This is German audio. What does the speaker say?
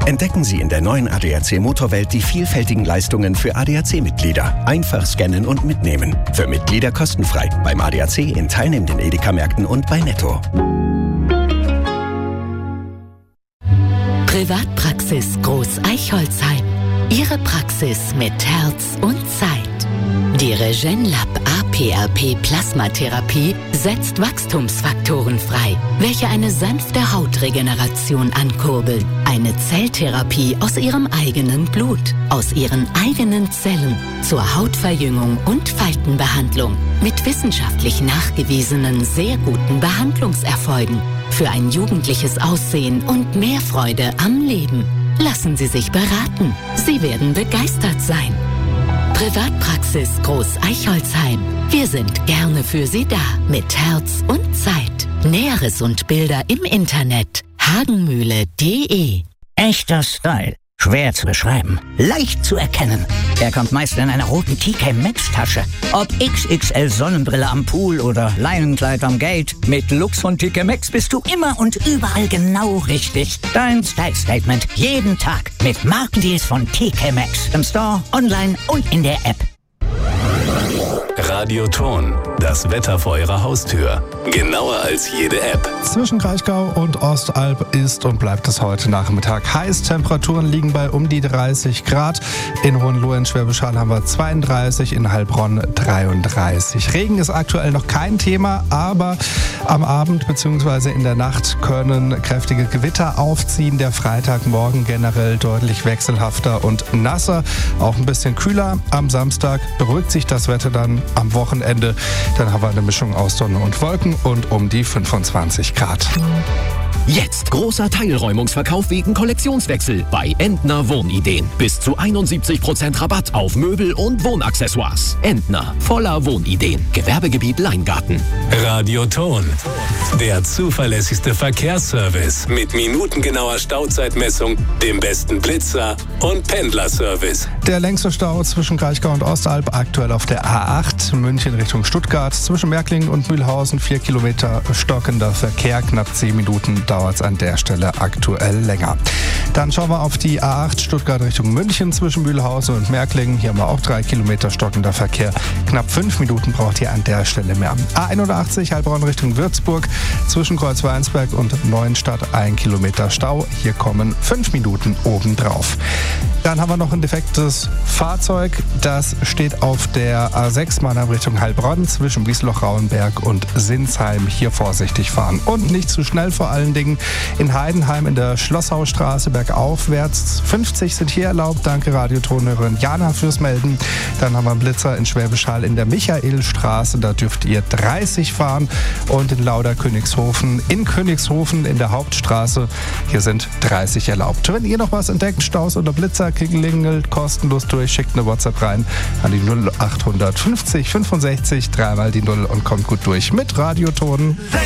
Entdecken Sie in der neuen ADAC Motorwelt die vielfältigen Leistungen für ADAC-Mitglieder. Einfach scannen und mitnehmen. Für Mitglieder kostenfrei. Beim ADAC in teilnehmenden Edeka-Märkten und bei Netto. Privatpraxis Groß-Eichholzheim. Ihre Praxis mit Herz und Zeit. Die Regenlab APRP Plasmatherapie setzt Wachstumsfaktoren frei, welche eine sanfte Hautregeneration ankurbeln. Eine Zelltherapie aus ihrem eigenen Blut, aus ihren eigenen Zellen zur Hautverjüngung und Faltenbehandlung mit wissenschaftlich nachgewiesenen sehr guten Behandlungserfolgen für ein jugendliches Aussehen und mehr Freude am Leben. Lassen Sie sich beraten. Sie werden begeistert sein. Privatpraxis Groß-Eichholzheim. Wir sind gerne für Sie da. Mit Herz und Zeit. Näheres und Bilder im Internet. hagenmühle.de. Echter Style. Schwer zu beschreiben. Leicht zu erkennen. Er kommt meist in einer roten TK Maxx Tasche. Ob XXL Sonnenbrille am Pool oder Leinenkleid am Gate. Mit Lux von TK Maxx bist du immer und überall genau richtig. Dein Style Statement. Jeden Tag. Mit Markendeals von TK Maxx. Im Store, online und in der App. Radioton. Das Wetter vor Ihrer Haustür. Genauer als jede App. Zwischen Kraichgau und Ostalb ist und bleibt es heute Nachmittag heiß. Temperaturen liegen bei um die 30 Grad. In Hohenlohe in Schwäbisch Hall haben wir 32, in Heilbronn 33. Regen ist aktuell noch kein Thema, aber am Abend bzw. in der Nacht können kräftige Gewitter aufziehen. Der Freitagmorgen generell deutlich wechselhafter und nasser, auch ein bisschen kühler. Am Samstag beruhigt sich das Wetter dann am Wochenende. Dann haben wir eine Mischung aus Sonne und Wolken und um die 25 Grad. Jetzt großer Teilräumungsverkauf wegen Kollektionswechsel bei Entner Wohnideen. Bis zu 71% Rabatt auf Möbel und Wohnaccessoires. Entner, voller Wohnideen. Gewerbegebiet Leingarten. Radioton. Der zuverlässigste Verkehrsservice mit minutengenauer Stauzeitmessung, dem besten Blitzer und Pendlerservice. Der längste Stau zwischen Kraichgau und Ostalb aktuell auf der A8 München Richtung Stuttgart. Zwischen Märklingen und Mühlhausen 4 Kilometer stockender Verkehr. Knapp 10 Minuten dauert es an der Stelle aktuell länger. Dann schauen wir auf die A8 Stuttgart Richtung München zwischen Mühlhausen und Märklingen. Hier haben wir auch 3 Kilometer stockender Verkehr. Knapp 5 Minuten braucht ihr an der Stelle mehr. A81 Heilbronn Richtung Würzburg zwischen Kreuzweinsberg und Neuenstadt 1 Kilometer Stau. Hier kommen 5 Minuten obendrauf. Dann haben wir noch ein defektes Fahrzeug. Das steht auf der A6 Mannheim Richtung Heilbronn zwischen Wiesloch-Rauenberg und Sinsheim. Hier vorsichtig fahren und nicht zu schnell vor allen Dingen. In Heidenheim in der Schlosshausstraße bergaufwärts 50 sind hier erlaubt. Danke Radiotonhörerin Jana fürs Melden. Dann haben wir einen Blitzer in Schwäbisch Hall in der Michaelstraße. Da dürft ihr 30 fahren. Und in Lauder-Königshofen in Königshofen in der Hauptstraße. Hier sind 30 erlaubt. Wenn ihr noch was entdeckt, Staus oder Blitzer, klingelt kostenlos durch, schickt eine WhatsApp rein an die 0850 65 3 mal die 0 und kommt gut durch mit Radioton.